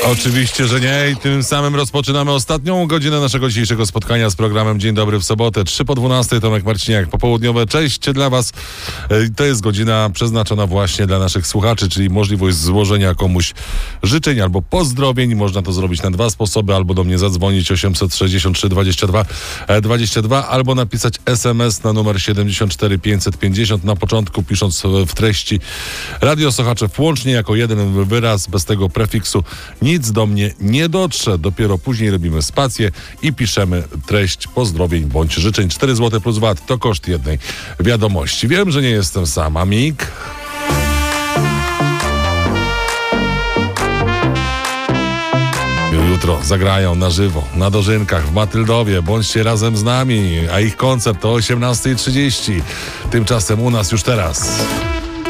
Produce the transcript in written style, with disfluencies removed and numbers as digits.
Oczywiście, że nie i tym samym rozpoczynamy ostatnią godzinę naszego dzisiejszego spotkania z programem Dzień Dobry w sobotę. 3:12, Tomek Marciniak, popołudniowe. Cześć dla Was. To jest godzina przeznaczona właśnie dla naszych słuchaczy, czyli możliwość złożenia komuś życzeń albo pozdrowień. Można to zrobić na dwa sposoby, albo do mnie zadzwonić 863 22 22, albo napisać SMS na numer 74 550, na początku pisząc w treści radiosłuchacze włącznie jako jeden wyraz, bez tego prefiksu nic do mnie nie dotrze. Dopiero później robimy spację i piszemy treść pozdrowień bądź życzeń. 4 zł plus VAT to koszt jednej wiadomości. Wiem, że nie jestem sam. Amik. Jutro zagrają na żywo, na Dożynkach, w Matyldowie. Bądźcie razem z nami, a ich koncert to 18:30. Tymczasem u nas już teraz.